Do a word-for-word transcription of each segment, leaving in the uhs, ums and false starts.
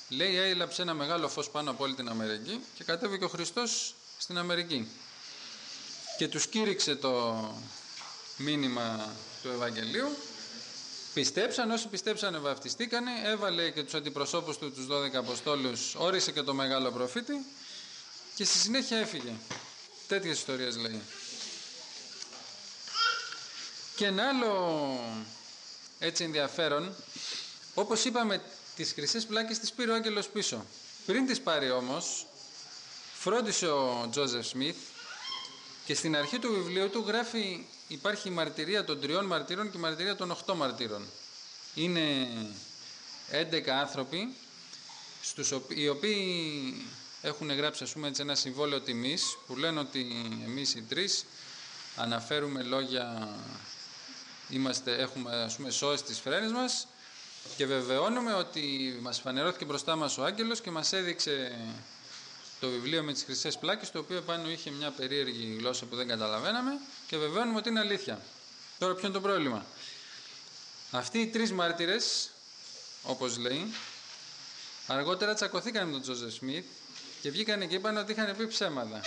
λέει έλαψε ένα μεγάλο φως πάνω από όλη την Αμερική και κατέβηκε ο Χριστός στην Αμερική και τους κήρυξε το μήνυμα του Ευαγγελίου. Πιστέψαν, όσοι πιστέψανε βαφτιστήκανε, έβαλε και τους αντιπροσώπους του, τους δώδεκα Αποστόλους, όρισε και το μεγάλο προφήτη και στη συνέχεια έφυγε. Τέτοιες ιστορίες λέει. Και ένα άλλο έτσι ενδιαφέρον, όπως είπαμε, τις χρυσές πλάκες τις πήρε ο άγγελος πίσω. Πριν τις πάρει όμως, φρόντισε ο Τζόζεφ Σμιθ και στην αρχή του βιβλίου του γράφει, υπάρχει η μαρτυρία των τριών μαρτύρων και η μαρτυρία των οχτώ μαρτύρων. Είναι έντεκα άνθρωποι στους οποίοι, οι οποίοι έχουν γράψει, ας πούμε, έτσι ένα συμβόλαιο τιμής που λένε ότι εμείς οι τρεις αναφέρουμε λόγια, είμαστε, έχουμε, ας πούμε, σώσει τις φρένες μας και βεβαιώνουμε ότι μας φανερώθηκε μπροστά μας ο άγγελος και μας έδειξε το βιβλίο με τις χρυσές πλάκες, το οποίο επάνω είχε μια περίεργη γλώσσα που δεν καταλαβαίναμε και βεβαιώνουμε ότι είναι αλήθεια. Τώρα ποιο είναι το πρόβλημα? Αυτοί οι τρεις μάρτυρες, όπως λέει, αργότερα τσακωθήκαν με τον Τζόζεφ Σμιθ και βγήκανε και είπαν ότι είχαν πει ψέματα.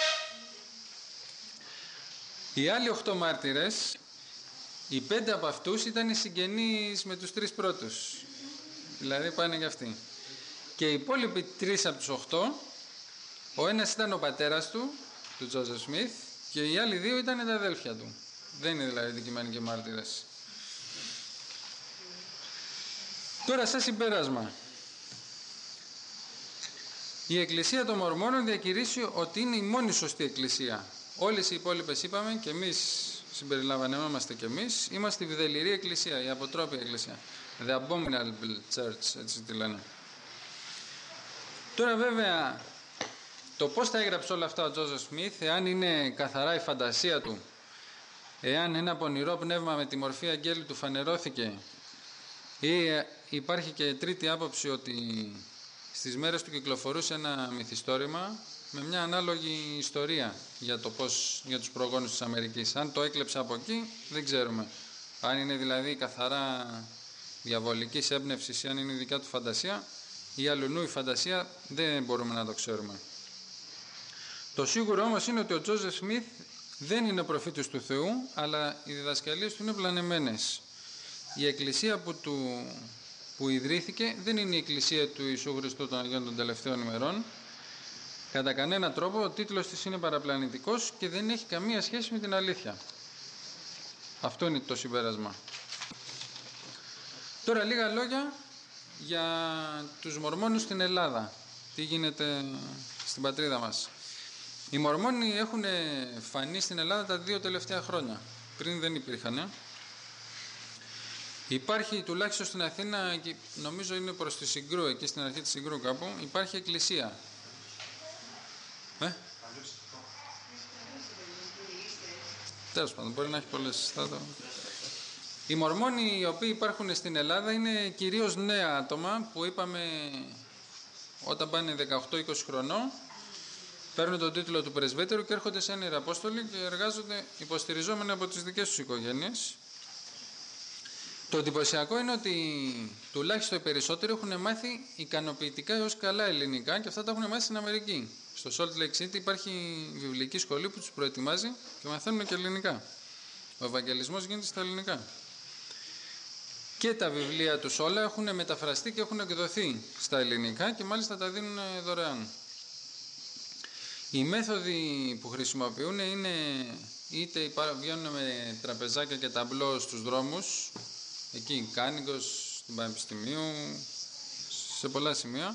Οι άλλοι οχτώ μάρτυρες, οι πέντε από αυτούς ήταν οι συγγενείς με τους τρεις πρώτους, δηλαδή πάνε για αυτοί. Και οι υπόλοιποι τρεις από τους οχτώ, ο ένας ήταν ο πατέρας του, του Τζόζεφ Σμιθ, και οι άλλοι δύο ήταν τα αδέλφια του. Δεν είναι δηλαδή δικημένοι μάρτυρες. Τώρα, σαν συμπέρασμα, η Εκκλησία των Μορμόνων διακηρύσει ότι είναι η μόνη σωστή Εκκλησία. Όλες οι υπόλοιπες, είπαμε, και εμείς συμπεριλαμβανόμαστε και εμείς, είμαστε η βδελιρή Εκκλησία, η αποτρόπια Εκκλησία. The Abominable Church, έτσι τη λένε. Τώρα βέβαια, το πώς τα έγραψε όλα αυτά ο Τζόζεφ Σμιθ, εάν είναι καθαρά η φαντασία του, εάν ένα πονηρό πνεύμα με τη μορφή αγγέλου του φανερώθηκε, ή υπάρχει και τρίτη άποψη ότι στις μέρες του κυκλοφορούσε ένα μυθιστόρημα με μια ανάλογη ιστορία για, το πώς, για τους προγόνους της Αμερικής. Αν το έκλεψε από εκεί δεν ξέρουμε. Αν είναι δηλαδή καθαρά διαβολικής έμπνευσης ή αν είναι δικιά του φαντασία ή αλλουνού η φαντασία, δεν μπορούμε να το ξέρουμε. Το σίγουρο όμως είναι ότι ο Τζόζεφ Σμιθ δεν είναι προφήτης του Θεού, αλλά οι διδασκαλίες του είναι πλανεμένες. Η εκκλησία που, του, που ιδρύθηκε δεν είναι η εκκλησία του Ιησού Χριστού των Αγίων των τελευταίων ημερών. Κατά κανένα τρόπο ο τίτλος της είναι παραπλανητικός και δεν έχει καμία σχέση με την αλήθεια. Αυτό είναι το συμπέρασμα. Τώρα λίγα λόγια για τους Μορμόνους στην Ελλάδα. Τι γίνεται στην πατρίδα μας. Οι Μορμόνοι έχουν φανεί στην Ελλάδα τα δύο τελευταία χρόνια. Πριν δεν υπήρχαν. Υπάρχει τουλάχιστον στην Αθήνα, και νομίζω είναι προς τη Συγκρού, εκεί στην αρχή της Συγκρού κάπου, υπάρχει εκκλησία. Ε? Τέλος πάντων, μπορεί να έχει πολλές. Οι Μορμόνοι οι οποίοι υπάρχουν στην Ελλάδα είναι κυρίως νέα άτομα που είπαμε όταν πάνε δεκαοκτώ είκοσι χρονών, παίρνουν τον τίτλο του πρεσβύτερου και έρχονται σαν ιεραπόστολοι και εργάζονται υποστηριζόμενοι από τις δικές τους οικογένειες. Το εντυπωσιακό είναι ότι τουλάχιστον οι περισσότεροι έχουν μάθει ικανοποιητικά έως καλά ελληνικά και αυτά τα έχουν μάθει στην Αμερική. Στο Salt Lake City υπάρχει βιβλική σχολή που τους προετοιμάζει και μαθαίνουν και ελληνικά. Ο Ευαγγελισμός γίνεται στα ελληνικά. Και τα βιβλία τους όλα έχουν μεταφραστεί και έχουν εκδοθεί στα ελληνικά και μάλιστα τα δίνουν δωρεάν. Οι μέθοδοι που χρησιμοποιούν είναι είτε βγαίνουν με τραπεζάκια και ταμπλό στους δρόμους, εκεί Κάνικος, στην Πανεπιστημίου, σε πολλά σημεία.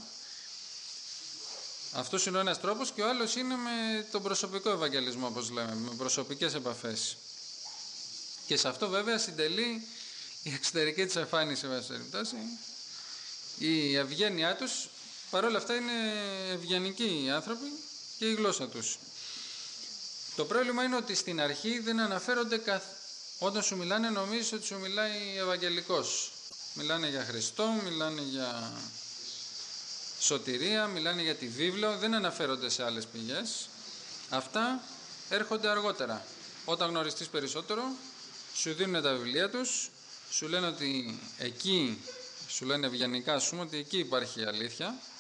Αυτός είναι ο ένας τρόπος και ο άλλος είναι με τον προσωπικό ευαγγελισμό, όπως λέμε, με προσωπικές επαφές. Και σε αυτό βέβαια συντελεί η εξωτερική της εμφάνιση, μέσα περιπτώσει, η ευγένειά τους. Παρόλα αυτά είναι ευγενικοί οι άνθρωποι και η γλώσσα τους. Το πρόβλημα είναι ότι στην αρχή δεν αναφέρονται καθ... όταν σου μιλάνε νομίζεις ότι σου μιλάει ευαγγελικός. Μιλάνε για Χριστό, μιλάνε για σωτηρία, μιλάνε για τη βίβλο, δεν αναφέρονται σε άλλες πηγές. Αυτά έρχονται αργότερα. Όταν γνωριστείς περισσότερο, σου δίνουν τα βιβλία τους, σου λένε ότι εκεί, σου λένε ευγενικά, σου ότι εκεί υπάρχει η αλήθεια.